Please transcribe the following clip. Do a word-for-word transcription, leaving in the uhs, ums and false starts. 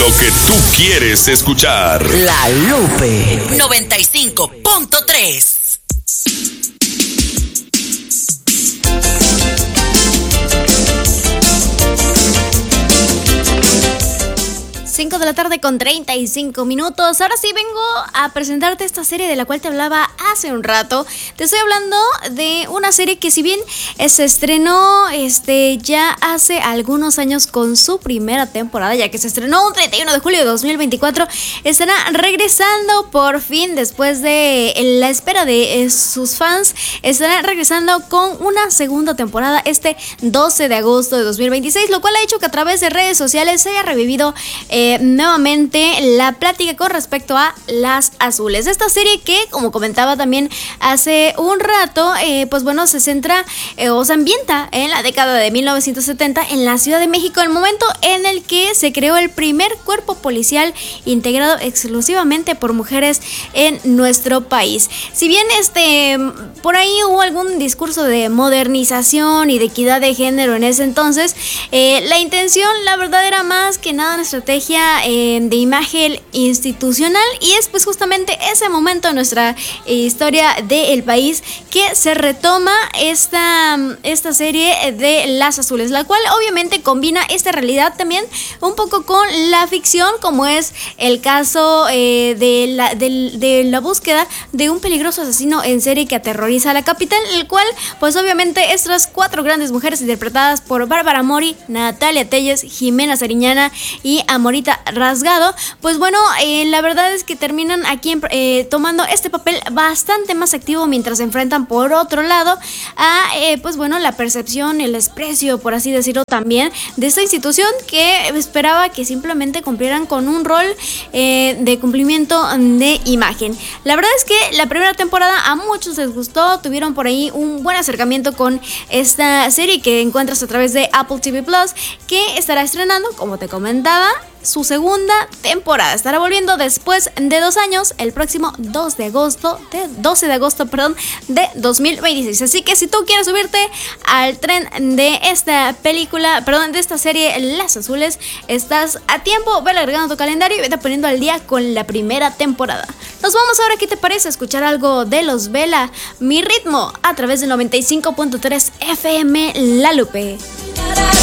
Lo que tú quieres escuchar. La Lupe noventa y cinco punto tres. cinco de la tarde con treinta y cinco minutos. Ahora sí vengo a presentarte esta serie de la cual te hablaba hace un rato. Te estoy hablando de una serie que, si bien se estrenó este, ya hace algunos años con su primera temporada, ya que se estrenó un treinta y uno de julio de dos mil veinticuatro, estará regresando por fin después de la espera de eh, sus fans. Estará regresando con una segunda temporada este doce de agosto de dos mil veintiséis, lo cual ha hecho que a través de redes sociales se haya revivido eh, nuevamente la plática con respecto a Las Azules. Esta serie que, como comentaba también hace un rato, eh, pues bueno, se centra eh, o se ambienta en la década de mil novecientos setenta en la Ciudad de México, el momento en el que se creó el primer cuerpo policial integrado exclusivamente por mujeres en nuestro país. Si bien este por ahí hubo algún discurso de modernización y de equidad de género en ese entonces, eh, la intención, la verdad, era más que nada una estrategia eh, de imagen institucional, y es pues justamente ese momento en nuestra eh, historia del país que se retoma esta, esta serie de Las Azules, la cual obviamente combina esta realidad también un poco con la ficción, como es el caso eh, de, la, de, de la búsqueda de un peligroso asesino en serie que aterroriza a la capital, el cual pues obviamente estas cuatro grandes mujeres interpretadas por Bárbara Mori, Natalia Telles, Jimena Sariñana y Amorita Rasgado, pues bueno, eh, la verdad es que terminan aquí eh, tomando este papel bastante más activo, mientras se enfrentan por otro lado a eh, pues bueno, la percepción, el desprecio, por así decirlo, también de esta institución que esperaba que simplemente cumplieran con un rol eh, de cumplimiento de imagen. La verdad es que la primera temporada a muchos les gustó, tuvieron por ahí un buen acercamiento con esta serie que encuentras a través de Apple T V Plus, que estará estrenando, como te comentaba, su segunda temporada. Estará volviendo después de dos años, el próximo dos de agosto, de doce de agosto, perdón, de dos mil veintiséis. Así que si tú quieres subirte al tren de esta película, perdón, de esta serie Las Azules, estás a tiempo. Vela agregando tu calendario y vete poniendo al día con la primera temporada. Nos vamos ahora, ¿qué te parece? A escuchar algo de Los Vela, Mi Ritmo, a través del noventa y cinco punto tres F M La Lupe.